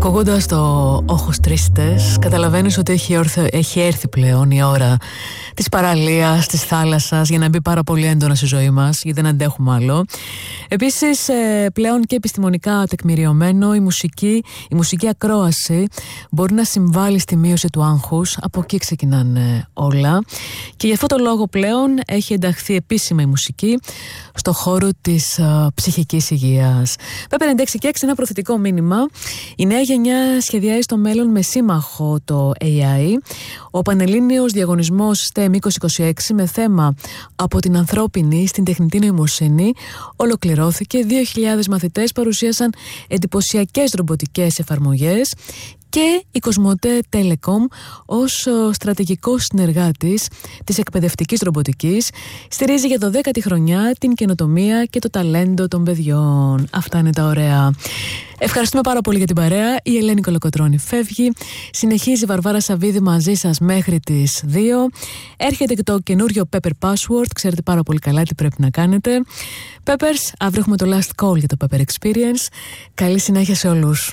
Ακούγοντας το «Όχος τρίστες», καταλαβαίνεις ότι έχει έρθει πλέον η ώρα της παραλίας, της θάλασσας, για να μπει πάρα πολύ έντονα στη ζωή μας, γιατί δεν αντέχουμε άλλο. Επίσης, πλέον και επιστημονικά τεκμηριωμένο, η μουσική ακρόαση μπορεί να συμβάλλει στη μείωση του άγχους. Από εκεί ξεκινάνε όλα. Και γι' αυτό το λόγο πλέον έχει ενταχθεί επίσημα η μουσική στο χώρο της ψυχικής υγείας. Πέπερ 96 ένα προθετικό μήνυμα. Η νέα γενιά σχεδιάζει στο μέλλον με σύμμαχο το AI. Ο Πανελλήνιος Διαγωνισμός STEM 2026 με θέμα «Από την ανθρώπινη στην τεχνητή νοημοσύνη» ολοκληρώθηκε. 2.000 μαθητές παρουσίασαν εντυπωσιακές ρομποτικές εφαρμογές και η Κοσμοτέ Telecom ως στρατηγικός συνεργάτης της εκπαιδευτικής ρομποτικής στηρίζει για 12η χρονιά την καινοτομία και το ταλέντο των παιδιών. Αυτά είναι τα ωραία. Ευχαριστούμε πάρα πολύ για την παρέα. Η Ελένη Κολοκοτρώνη φεύγει. Συνεχίζει η Βαρβάρα Σαββίδη μαζί σας μέχρι τις 2. Έρχεται και το καινούριο Pepper Password. Ξέρετε πάρα πολύ καλά τι πρέπει να κάνετε. Peppers, αύριο έχουμε το last call για το Pepper Experience. Καλή συνέχεια σε όλους.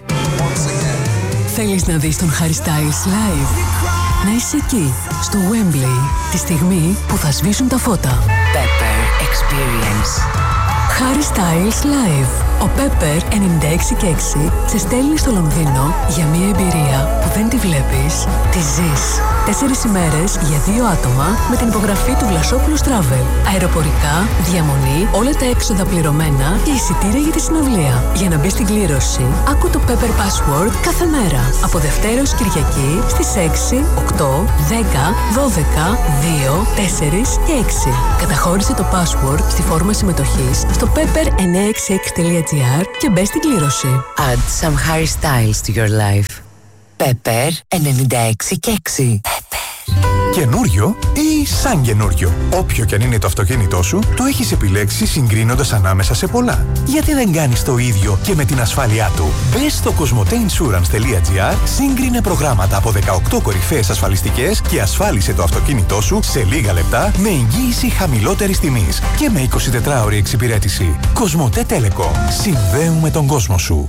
Θέλεις να δεις τον Harry Styles live? Να είσαι εκεί, στο Wembley, τη στιγμή που θα σβήσουν τα φώτα. Pepper Experience. Harry Styles live. Ο Pepper 96,6 σε στέλνει στο Λονδίνο για μια εμπειρία που δεν τη βλέπεις, τη ζεις. 4 ημέρες για 2 άτομα με την υπογραφή του Βλασόπουλος Travel. Αεροπορικά, διαμονή, όλα τα έξοδα πληρωμένα και εισιτήρια για τη συναυλία. Για να μπει στην κλήρωση, άκου το Pepper Password κάθε μέρα. Από Δευτέρα ως Κυριακή στις 6, 8, 10, 12, 2, 4 και 6. Καταχώρησε το password στη φόρμα συμμετοχής στο pepper966.gr και μπες στην κλήρωση. Add some Harry Styles to your life. Pepper 96,6. Καινούριο ή σαν καινούριο? Όποιο κι αν είναι το αυτοκίνητό σου, το έχεις επιλέξει συγκρίνοντας ανάμεσα σε πολλά. Γιατί δεν κάνεις το ίδιο και με την ασφάλειά του? Μπες στο cosmoteinsurance.gr, σύγκρινε προγράμματα από 18 κορυφαίες ασφαλιστικές και ασφάλισε το αυτοκίνητό σου σε λίγα λεπτά με εγγύηση χαμηλότερης τιμής και με 24ωρη εξυπηρέτηση. Κοσμοτέ Telecom. Συνδέουμε τον κόσμο σου.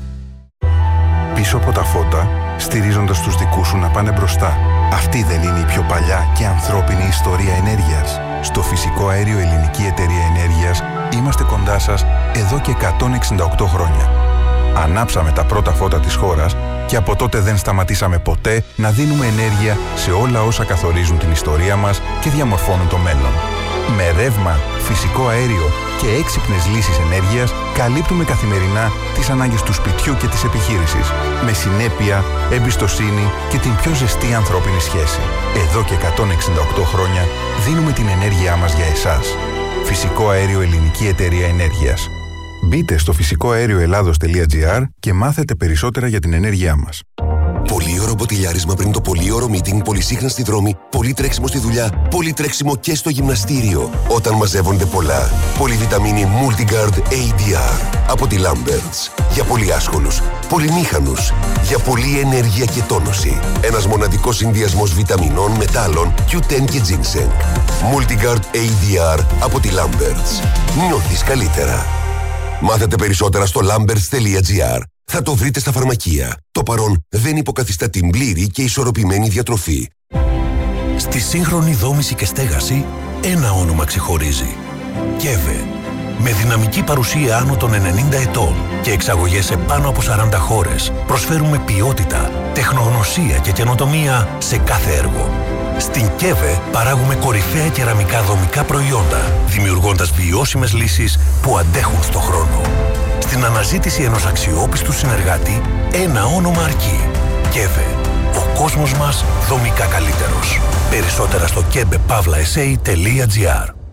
Πίσω από τα φώτα, στηρίζοντας τους δικούς σου να πάνε μπροστά. Αυτή δεν είναι η πιο παλιά και ανθρώπινη ιστορία ενέργειας? Στο Φυσικό Αέριο Ελληνική Εταιρεία Ενέργειας είμαστε κοντά σας εδώ και 168 χρόνια. Ανάψαμε τα πρώτα φώτα της χώρας και από τότε δεν σταματήσαμε ποτέ να δίνουμε ενέργεια σε όλα όσα καθορίζουν την ιστορία μας και διαμορφώνουν το μέλλον. Με ρεύμα, φυσικό αέριο και έξυπνες λύσεις ενέργειας καλύπτουμε καθημερινά τις ανάγκες του σπιτιού και της επιχείρησης. Με συνέπεια, εμπιστοσύνη και την πιο ζεστή ανθρώπινη σχέση. Εδώ και 168 χρόνια δίνουμε την ενέργειά μας για εσάς. Φυσικό Αέριο Ελληνική Εταιρεία Ενέργειας. Μπείτε στο φυσικοαέρioελλάδος.gr και μάθετε περισσότερα για την ενέργειά μας. Πολύ ωραίο μποτιλιάρισμα πριν το πολύ ωραίο meeting, πολύ σύγχρονα στη δρόμη, πολύ τρέξιμο στη δουλειά, πολύ τρέξιμο και στο γυμναστήριο. Όταν μαζεύονται πολλά, πολυβιταμίνη Multigard ADR από τη Lamberts. Για πολύ άσχολους, πολυμήχανους, για πολλή ενέργεια και τόνωση. Ένας μοναδικός συνδυασμός βιταμινών, μετάλλων, Q10 και ginseng. Multigard ADR από τη Lamberts. Νιώθεις καλύτερα. Μάθετε περισσότερα στο lamberts.gr. Θα το βρείτε στα φαρμακεία. Το παρόν δεν υποκαθιστά την πλήρη και ισορροπημένη διατροφή. Στη σύγχρονη δόμηση και στέγαση, ένα όνομα ξεχωρίζει. ΚΕΒΕ. Με δυναμική παρουσία άνω των 90 ετών και εξαγωγές σε πάνω από 40 χώρες, προσφέρουμε ποιότητα, τεχνογνωσία και καινοτομία σε κάθε έργο. Στην ΚΕΒΕ παράγουμε κορυφαία κεραμικά δομικά προϊόντα, δημιουργώντας βιώσιμες λύσεις που αντέχουν στο χρόνο. Στην αναζήτηση ενός αξιόπιστου συνεργάτη, ένα όνομα αρκεί. ΚΕΒΕ. Ο κόσμος μας δομικά καλύτερος. Περισσότερα στο kebepavlaesa.gr.